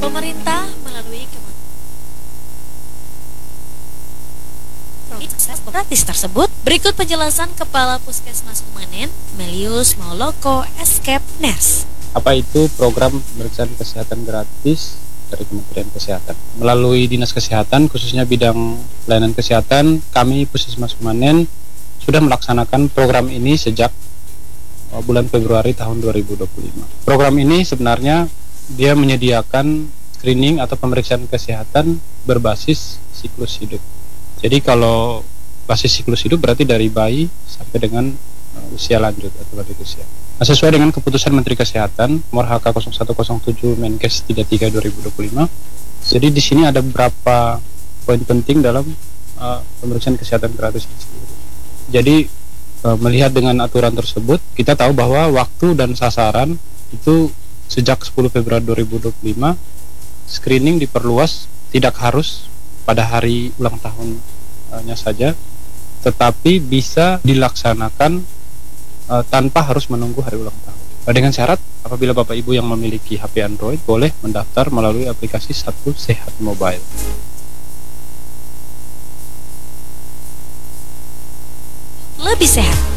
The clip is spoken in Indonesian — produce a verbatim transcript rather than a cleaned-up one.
Pemerintah melalui Kementerian gratis tersebut. Berikut penjelasan Kepala Puskesmas Kumanen, Melius Mauloko Escape Nurse. Apa itu program pemeriksaan kesehatan gratis dari Kementerian Kesehatan? Melalui Dinas Kesehatan, khususnya bidang pelayanan kesehatan, kami Puskesmas Kumanen sudah melaksanakan program ini sejak bulan Februari tahun dua ribu dua puluh lima. Program ini sebenarnya dia menyediakan screening atau pemeriksaan kesehatan berbasis siklus hidup. Jadi kalau basis siklus hidup berarti dari bayi sampai dengan uh, usia lanjut atau lanjut usia. Nah, sesuai dengan keputusan Menteri Kesehatan Nomor H K nol satu nol tujuh Menkes tiga puluh tiga dua ribu dua puluh lima. Jadi di sini ada beberapa poin penting dalam uh, pemeriksaan kesehatan gratis ini sendiri. Jadi uh, melihat dengan aturan tersebut, kita tahu bahwa waktu dan sasaran itu sejak sepuluh Februari dua ribu dua puluh lima screening diperluas, tidak harus pada hari ulang tahunnya saja, tetapi bisa dilaksanakan uh, tanpa harus menunggu hari ulang tahun. Nah, dengan syarat apabila Bapak Ibu yang memiliki H P Android boleh mendaftar melalui aplikasi Satu Sehat Mobile. Lebih sehat.